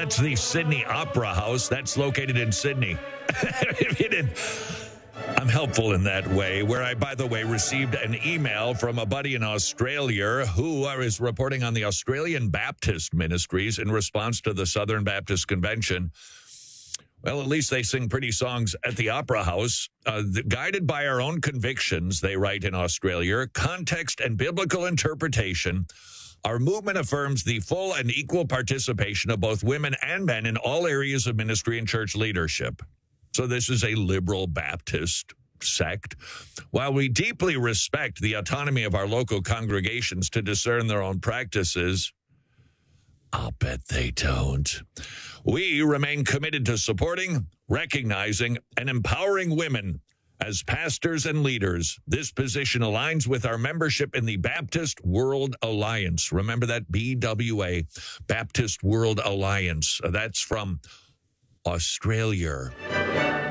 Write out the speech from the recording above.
That's the Sydney Opera House. That's located in Sydney. If you didn't, I'm helpful in that way, where I, by the way, received an email from a buddy in Australia who is reporting on the Australian Baptist ministries in response to the Southern Baptist Convention. Well, at least they sing pretty songs at the Opera House. Guided by our own convictions, they write in Australia, context and biblical interpretation, our movement affirms the full and equal participation of both women and men in all areas of ministry and church leadership. So this is a liberal Baptist sect. While we deeply respect the autonomy of our local congregations to discern their own practices, I'll bet they don't. We remain committed to supporting, recognizing, and empowering women as pastors and leaders. This position aligns with our membership in the Baptist World Alliance. Remember that, BWA, Baptist World Alliance. That's from Australia.